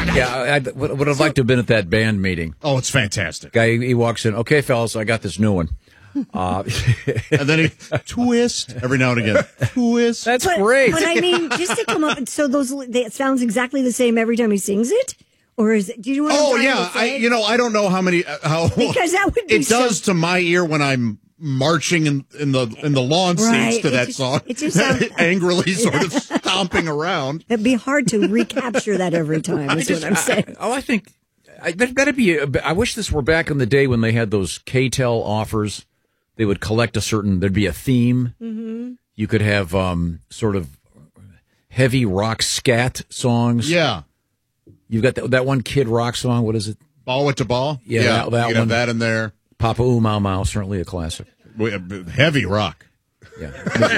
Yeah, I would have liked to have been at that band meeting. Oh, it's fantastic. Guy, he walks in. Okay, fellas, I got this new one. And then he twist every now and again. Twist. That's great. But I mean, just to come up, so it sounds exactly the same every time he sings it, or is it? Do you know? What I'm trying to say? I don't know how many. Because that would be it does to my ear when I'm marching in the lawn seats to that song. It just sounds angrily sort of stomping around. It'd be hard to recapture that every time. Is what I'm saying. I think there's got to be. I wish this were back in the day when they had those KTEL offers. They would collect there'd be a theme. Mm-hmm. You could have sort of heavy rock scat songs. Yeah. You've got that one Kid Rock song. What is it? Ball with the Ball? Yeah, that you one. Have that in there. Papa Ooh Mau Mau, certainly a classic. Heavy rock. Yeah.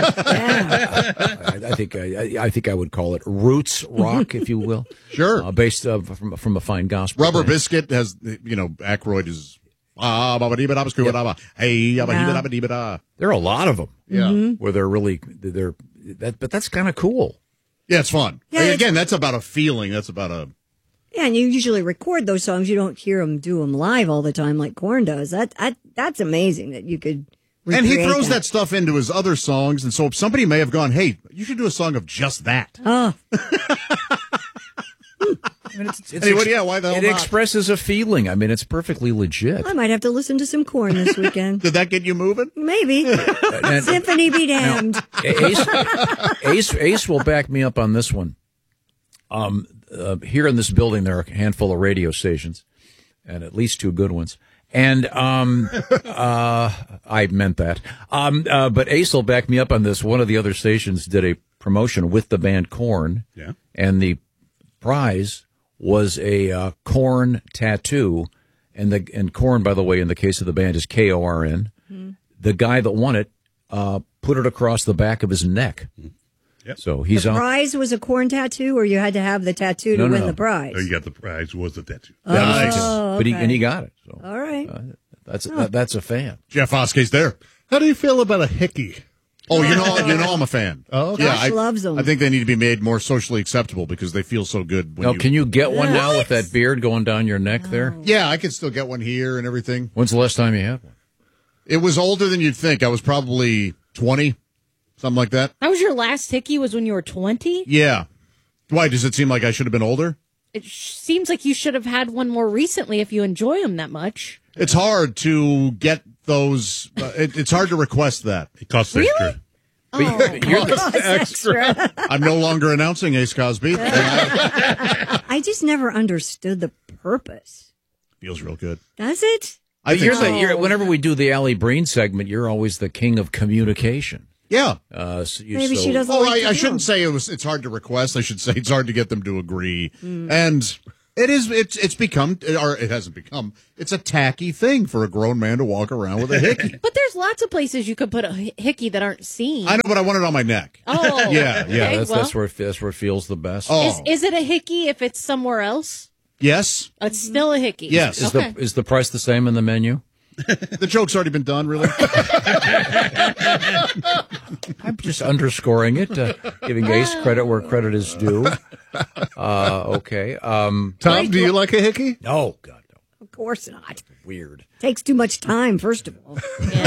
I think I would call it roots rock, if you will. Sure. Based from a fine gospel. Rubber band. Biscuit has, Aykroyd is... There are a lot of them. Yeah. Where but that's kind of cool. Yeah, it's fun. Yeah, again, that's about a feeling. That's about a... Yeah, and you usually record those songs. You don't hear them do them live all the time like Korn does. That's amazing that you could And he throws that stuff into his other songs, and so somebody may have gone, hey, you should do a song of just that. Oh. Why the hell it not? expresses a feeling. I mean, it's perfectly legit. I might have to listen to some Korn this weekend. Did that get you moving? Maybe. Symphony be damned. Ace will back me up on this one. Here in this building, there are a handful of radio stations, and at least two good ones. And I meant that. But Ace will back me up on this. One of the other stations did a promotion with the band Korn, and the prize was a Korn tattoo, and Korn, by the way, in the case of the band, is Korn. Mm-hmm. The guy that won it put it across the back of his neck. Yep. So he's the prize was a Korn tattoo, or you had to have the tattoo to win the prize? No, you got the prize was the tattoo. Nice. Okay. But he got it. So all right. That's a fan. Jeff Oskey's there. How do you feel about a hickey? Oh, you know I'm a fan. Oh, okay. Josh loves them. I think they need to be made more socially acceptable because they feel so good. Can you get one now with that beard going down your neck there? Yeah, I can still get one here and everything. When's the last time you had one? It was older than you'd think. I was probably 20, something like that. That was your last hickey was when you were 20? Yeah. Why, does it seem like I should have been older? It seems like you should have had one more recently if you enjoy them that much. It's hard to get those. It's hard to request that. It costs extra. You're extra. I'm no longer announcing Ace Cosby. I just never understood the purpose. Feels real good. Does it? I think so. Whenever we do the Allie Breen segment, you're always the king of communication. Yeah. Maybe she doesn't. I shouldn't say it's hard to request. I should say it's hard to get them to agree. And it's become, or it hasn't become, it's a tacky thing for a grown man to walk around with a hickey. But there's lots of places you could put a hickey that aren't seen. I know, but I want it on my neck. Oh. Yeah. Okay, That's where it feels the best. Oh. Is it a hickey if it's somewhere else? Yes. It's still a hickey. Yes. Is the price the same in the menu? The joke's already been done, really. I'm just underscoring it, giving Ace credit where credit is due. Okay. Tom, do you like a hickey? No, God, no. Of course not. Weird. Takes too much time, first of all.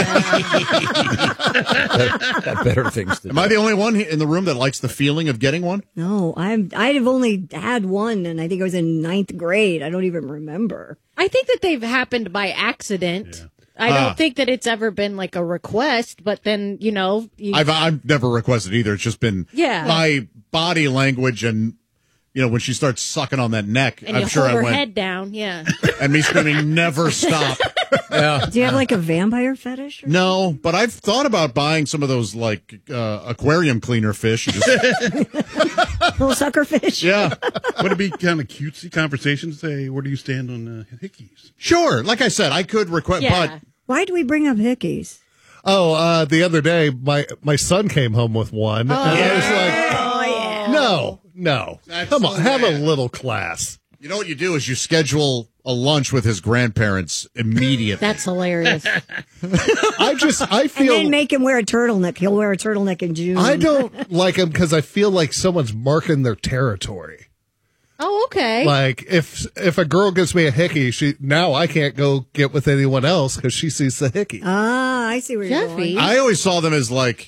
Got better things to do. Am I the only one in the room that likes the feeling of getting one? No, I've only had one, and I think I was in 9th grade. I don't even remember. I think that they've happened by accident. Yeah. I don't think that it's ever been like a request, but then, I've never requested either. It's just been my body language and, when she starts sucking on that neck, and I'm sure I went. Head down, yeah. And me screaming, never stop. Yeah. Do you have like a vampire fetish? No, but I've thought about buying some of those like aquarium cleaner fish. Little sucker fish? Yeah. Would it be kind of cutesy conversation to say, where do you stand on hickeys? Sure. Like I said, I could request, but. Why do we bring up hickeys? Oh, the other day, my son came home with one, and I was like, no. Come on, have a little class. You know what you do is you schedule a lunch with his grandparents immediately. That's hilarious. I feel. And then make him wear a turtleneck. He'll wear a turtleneck in June. I don't like him because I feel like someone's marking their territory. Oh, okay. Like if a girl gives me a hickey, now I can't go get with anyone else because she sees the hickey. Ah, I see where you're Jeffy. going. I always saw them as like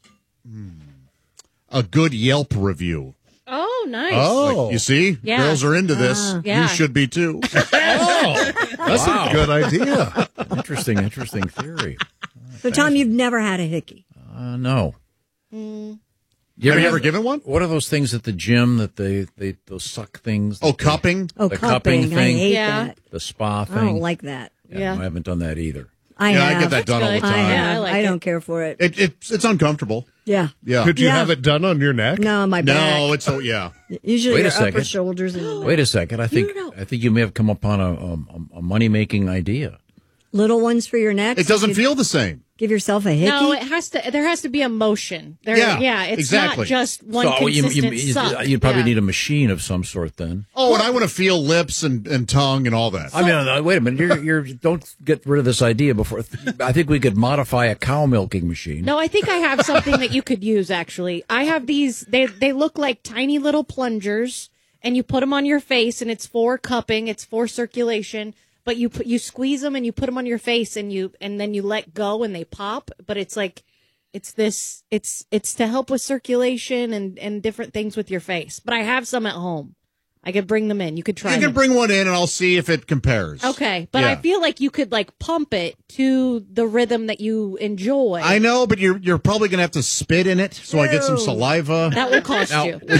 a good Yelp review. Oh, nice. Oh, Like, you see, Yeah. girls are into this. Yeah. You should be too. that's a good idea. Interesting theory. So, Tom, you've never had a hickey. No. Have you ever given one? What are those things at the gym that those suck things? Oh, cupping. Oh, The cupping cupping. I thing. hate Yeah. that. The spa I thing. don't like that. Yeah. I haven't done that either. I Yeah, have. I get that done all the good. I time. have. I like I it. don't care for it. It's uncomfortable. Yeah. Yeah. Could you Yeah. have it done on your neck? No, my back. No, it's yeah. Usually Wait a your upper second. shoulders. And Wait a second. I think know. you may have come upon a money making idea. little ones for your neck. It doesn't feel the same. Give yourself a hickey. No, there has to be a motion. Yeah, it's exactly. not just one So consistent suck. you'd probably Yeah. need a machine of some sort then. Oh, and I want to feel lips and tongue and all that. I mean, wait a minute. You're don't get rid of this idea before. I think we could modify a cow milking machine. No, I think I have something that you could use, actually. I have these, they look like tiny little plungers, and you put them on your face, and it's for cupping, it's for circulation, but you squeeze them and you put them on your face, and then you let go and they pop, but it's like, it's to help with circulation and different things with your face. But I have some at home. I could bring them in. You could try You them. can bring one in, and I'll see if it compares. Okay, but Yeah. I feel like you could like pump it to the rhythm that you enjoy. I know, but you're probably going to have to spit in it, so I get some Ew. saliva. That will cost Now, you.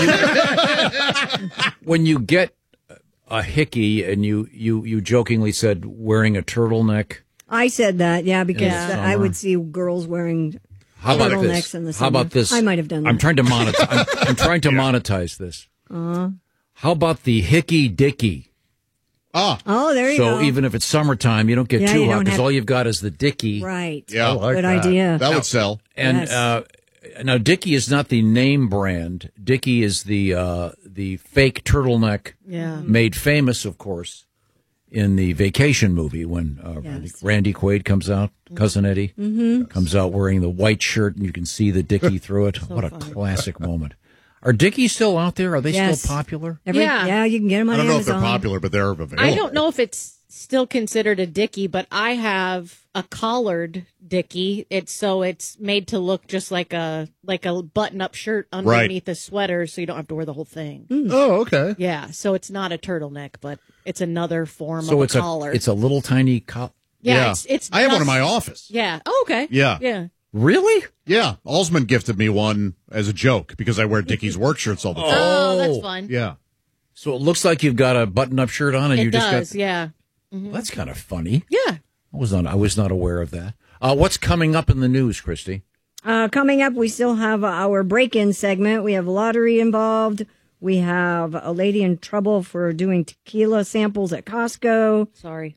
when you get a hickey and you jokingly said wearing a turtleneck. I said that, yeah, because Yeah. I would see girls wearing How about turtlenecks this? in the How summer. about this? I might have done that. I'm trying to monetize. I'm trying to monetize this. How about the hickey dicky? Oh, there you go. So even if it's summertime, you don't get Yeah, too you hot don't because have- all you've got is the dicky. Right. Yeah. I like Good that. idea. That would sell. And Yes. now Dickie is not the name brand. Dickie is the fake turtleneck, Yeah. made famous, of course, in the Vacation movie when Yes. Randy Quaid comes out, Cousin Eddie comes out wearing the white shirt, and you can see the Dickie through it. What a classic moment! Are Dickies still out there? Are they Yes. still popular? Yeah. You can get them on I don't know if Amazon. they're popular, but they're available. I don't know if it's still considered a dickie, but I have a collared dickie. It's made to look just like a button-up shirt underneath a sweater, so you don't have to wear the whole thing. Oh, okay. Yeah, so it's not a turtleneck, but it's another form So of it's a collar. it's a little tiny collar. yeah, it's I have one in just- my office. Yeah. Oh, okay. Yeah. Yeah. Really? Yeah. Alsman gifted me one as a joke because I wear Dickies work shirts all the time. Oh, that's fun. Yeah. So it looks like you've got a button-up shirt on, and It you just does. got. Yeah. Well, that's kind of funny. Yeah. I was not aware of that. What's coming up in the news, Christy? Coming up, we still have our break-in segment. We have lottery involved. We have a lady in trouble for doing tequila samples at Costco. Sorry.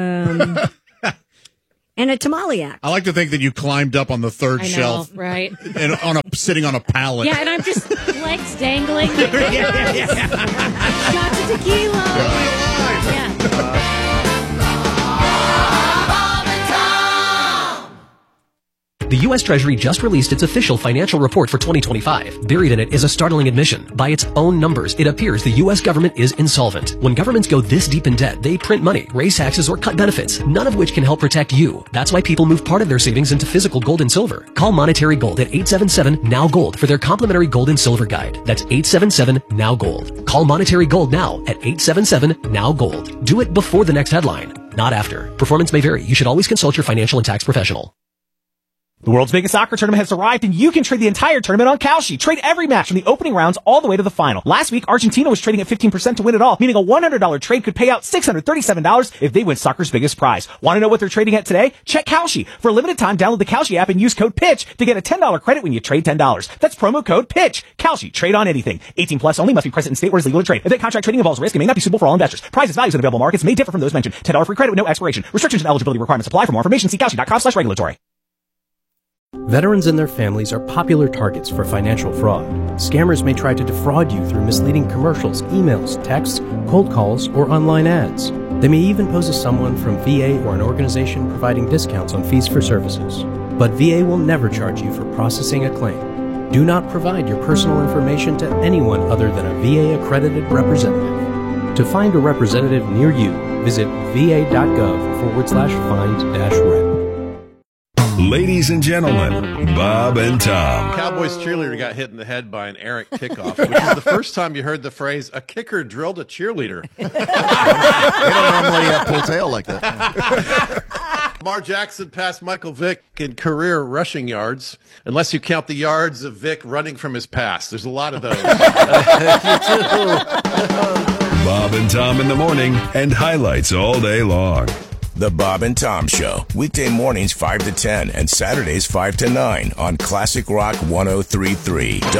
And a tamale act. I like to think that you climbed up on the third I know, shelf right? and sitting on a pallet. Yeah, and I'm just legs dangling. Shots of tequila. Yeah. The U.S. Treasury just released its official financial report for 2025. Buried in it is a startling admission. By its own numbers, it appears the U.S. government is insolvent. When governments go this deep in debt, they print money, raise taxes, or cut benefits, none of which can help protect you. That's why people move part of their savings into physical gold and silver. Call Monetary Gold at 877-NOW-GOLD for their complimentary gold and silver guide. That's 877-NOW-GOLD. Call Monetary Gold now at 877-NOW-GOLD. Do it before the next headline, not after. Performance may vary. You should always consult your financial and tax professional. The world's biggest soccer tournament has arrived, and you can trade the entire tournament on Kalshi. Trade every match from the opening rounds all the way to the final. Last week, Argentina was trading at 15% to win it all, meaning a $100 trade could pay out $637 if they win soccer's biggest prize. Want to know what they're trading at today? Check Kalshi. For a limited time, download the Kalshi app and use code PITCH to get a $10 credit when you trade $10. That's promo code PITCH. Kalshi. Trade on anything. 18 plus only. Must be present in state where it's legal to trade. If that contract trading involves risk, it may not be suitable for all investors. Prices, values, and available markets may differ from those mentioned. $10 free credit with no expiration. Restrictions and eligibility requirements apply. For more information, see Kalshi.com/regulatory. Veterans and their families are popular targets for financial fraud. Scammers may try to defraud you through misleading commercials, emails, texts, cold calls, or online ads. They may even pose as someone from VA or an organization providing discounts on fees for services. But VA will never charge you for processing a claim. Do not provide your personal information to anyone other than a VA-accredited representative. To find a representative near you, visit va.gov/find-rep. Ladies and gentlemen, Bob and Tom. Cowboys cheerleader got hit in the head by an errant kickoff, which is the first time you heard the phrase, a kicker drilled a cheerleader. They don't normally pull tail like that. Lamar Jackson passed Michael Vick in career rushing yards, unless you count the yards of Vick running from his past. There's a lot of those. Bob and Tom in the morning and highlights all day long. The Bob and Tom Show, weekday mornings 5 to 10 and Saturdays 5 to 9 on Classic Rock 103.3